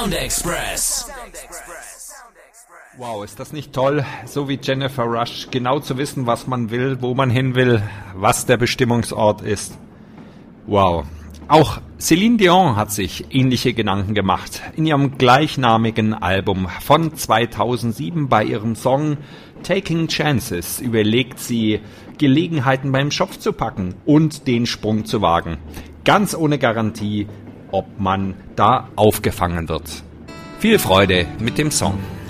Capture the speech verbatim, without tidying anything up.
Sound Express. Wow, ist das nicht toll, so wie Jennifer Rush, genau zu wissen, was man will, wo man hin will, was der Bestimmungsort ist. Wow. Auch Celine Dion hat sich ähnliche Gedanken gemacht. In ihrem gleichnamigen Album von zweitausendsieben bei ihrem Song Taking Chances überlegt sie, Gelegenheiten beim Schopf zu packen und den Sprung zu wagen. Ganz ohne Garantie, ob man da aufgefangen wird. Viel Freude mit dem Song.